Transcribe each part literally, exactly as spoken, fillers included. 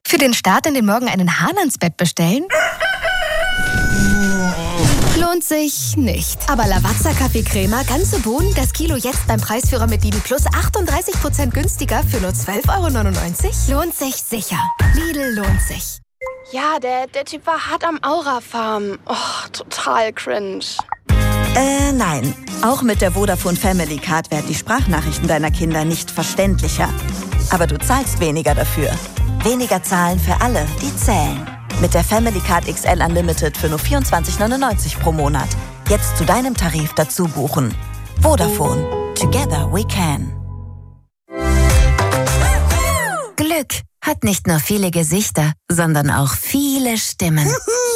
Für den Start in den Morgen einen Hahn ans Bett bestellen? Lohnt sich nicht. Aber Lavazza Kaffeecrema, ganze Bohnen, das Kilo jetzt beim Preisführer mit Lidl Plus achtunddreißig Prozent günstiger für nur zwölf Euro neunundneunzig? Lohnt sich sicher. Lidl lohnt sich. Ja, der, der Typ war hart am Aura-Farm. Oh, total cringe. Äh, nein. Auch mit der Vodafone Family Card werden die Sprachnachrichten deiner Kinder nicht verständlicher. Aber du zahlst weniger dafür. Weniger zahlen für alle, die zählen. Mit der Family Card X L Unlimited für nur vierundzwanzig neunundneunzig pro Monat. Jetzt zu deinem Tarif dazu buchen. Vodafone. Together we can. Glück hat nicht nur viele Gesichter, sondern auch viele Stimmen.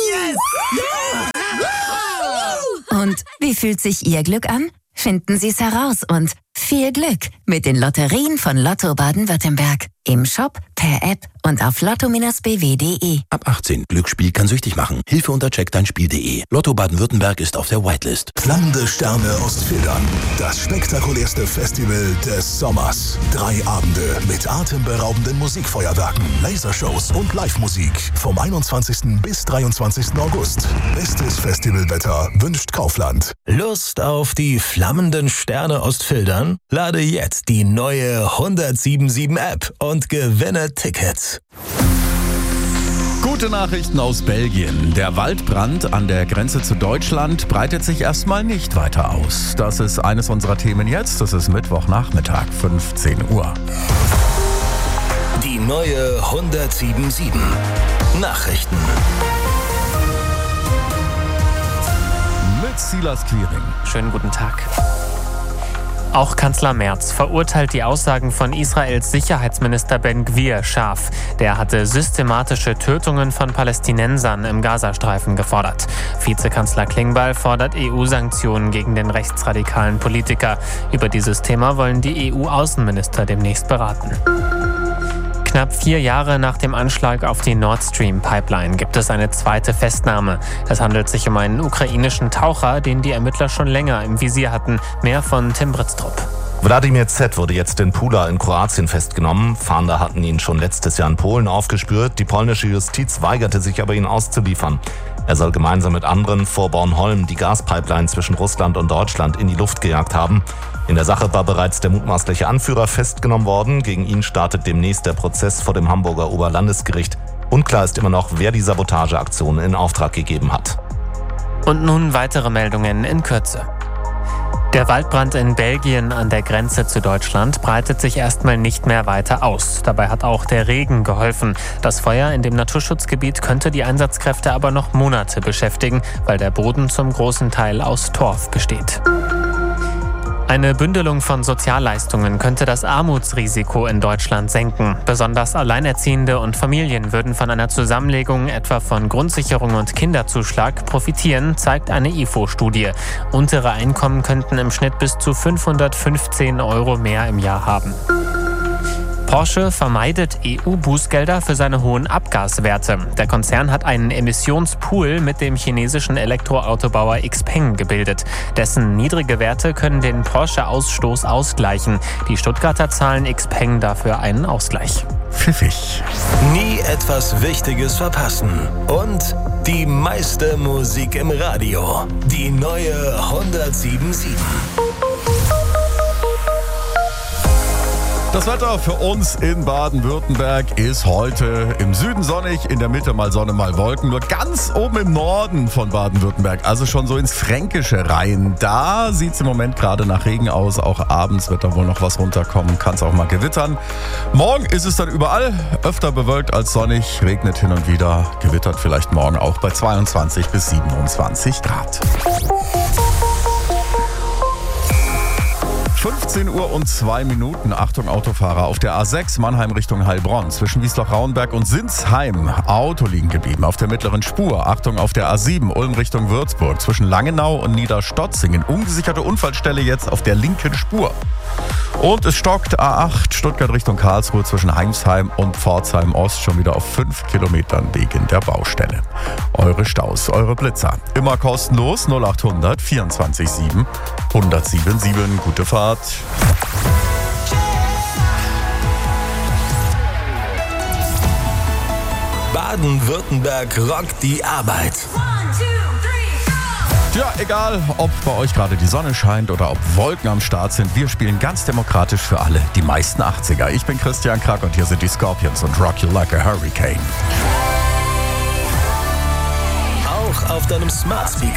Und wie fühlt sich Ihr Glück an? Finden Sie es heraus und viel Glück mit den Lotterien von Lotto Baden-Württemberg. Im Shop, per App und auf lotto Bindestrich b w punkt de. Ab achtzehn. Glücksspiel kann süchtig machen. Hilfe unter check dein spiel punkt de. Lotto Baden-Württemberg ist auf der Whitelist. Flammende Sterne Ostfildern. Das spektakulärste Festival des Sommers. Drei Abende mit atemberaubenden Musikfeuerwerken, Lasershows und Live-Musik. Vom einundzwanzigsten bis dreiundzwanzigsten August. Bestes Festivalwetter wünscht Kaufland. Lust auf die flammenden Sterne Ostfildern? Lade jetzt die neue hundertsieben App und gewinne Tickets. Gute Nachrichten aus Belgien. Der Waldbrand an der Grenze zu Deutschland breitet sich erstmal nicht weiter aus. Das ist eines unserer Themen jetzt. Das ist Mittwochnachmittag, fünfzehn Uhr. Die neue hundertsieben Nachrichten. Mit Silas Quiring. Schönen guten Tag. Auch Kanzler Merz verurteilt die Aussagen von Israels Sicherheitsminister Ben Gvir scharf. Der hatte systematische Tötungen von Palästinensern im Gazastreifen gefordert. Vizekanzler Klingbeil fordert E U-Sanktionen gegen den rechtsradikalen Politiker. Über dieses Thema wollen die E U-Außenminister demnächst beraten. Knapp vier Jahre nach dem Anschlag auf die Nord Stream Pipeline gibt es eine zweite Festnahme. Es handelt sich um einen ukrainischen Taucher, den die Ermittler schon länger im Visier hatten. Mehr von Tim Britztrup. Wladimir Z. wurde jetzt in Pula in Kroatien festgenommen. Fahnder hatten ihn schon letztes Jahr in Polen aufgespürt. Die polnische Justiz weigerte sich aber, ihn auszuliefern. Er soll gemeinsam mit anderen vor Bornholm die Gaspipeline zwischen Russland und Deutschland in die Luft gejagt haben. In der Sache war bereits der mutmaßliche Anführer festgenommen worden. Gegen ihn startet demnächst der Prozess vor dem Hamburger Oberlandesgericht. Unklar ist immer noch, wer die Sabotageaktion in Auftrag gegeben hat. Und nun weitere Meldungen in Kürze. Der Waldbrand in Belgien an der Grenze zu Deutschland breitet sich erstmal nicht mehr weiter aus. Dabei hat auch der Regen geholfen. Das Feuer in dem Naturschutzgebiet könnte die Einsatzkräfte aber noch Monate beschäftigen, weil der Boden zum großen Teil aus Torf besteht. Eine Bündelung von Sozialleistungen könnte das Armutsrisiko in Deutschland senken. Besonders Alleinerziehende und Familien würden von einer Zusammenlegung etwa von Grundsicherung und Kinderzuschlag profitieren, zeigt eine I F O-Studie. Untere Einkommen könnten im Schnitt bis zu fünfhundertfünfzehn Euro mehr im Jahr haben. Porsche vermeidet E U-Bußgelder für seine hohen Abgaswerte. Der Konzern hat einen Emissionspool mit dem chinesischen Elektroautobauer Xpeng gebildet. Dessen niedrige Werte können den Porsche-Ausstoß ausgleichen. Die Stuttgarter zahlen Xpeng dafür einen Ausgleich. Pfiffig. Nie etwas Wichtiges verpassen. Und die meiste Musik im Radio. Die neue hundertsieben Komma sieben. Das Wetter für uns in Baden-Württemberg ist heute im Süden sonnig, in der Mitte mal Sonne, mal Wolken. Nur ganz oben im Norden von Baden-Württemberg, also schon so ins Fränkische rein. Da sieht es im Moment gerade nach Regen aus. Auch abends wird da wohl noch was runterkommen, kann es auch mal gewittern. Morgen ist es dann überall öfter bewölkt als sonnig, regnet hin und wieder, gewittert vielleicht morgen auch bei zweiundzwanzig bis siebenundzwanzig Grad. fünfzehn Uhr und zwei Minuten. Achtung Autofahrer. Auf der A sechs Mannheim Richtung Heilbronn zwischen Wiesloch-Rauenberg und Sinsheim. Auto liegen geblieben auf der mittleren Spur. Achtung auf der A sieben Ulm Richtung Würzburg zwischen Langenau und Niederstotzingen. Ungesicherte Unfallstelle jetzt auf der linken Spur. Und es stockt A acht Stuttgart Richtung Karlsruhe zwischen Heimsheim und Pforzheim Ost schon wieder auf fünf Kilometern wegen der Baustelle. Eure Staus, eure Blitzer. Immer kostenlos null achthundert vierundzwanzig sieben hundertsieben sieben. Gute Fahrt. Baden-Württemberg rockt die Arbeit. Ja, egal, ob bei euch gerade die Sonne scheint oder ob Wolken am Start sind, wir spielen ganz demokratisch für alle die meisten achtziger. Ich bin Christian Krack und hier sind die Scorpions und Rock You Like a Hurricane. Auch auf deinem Smart Speaker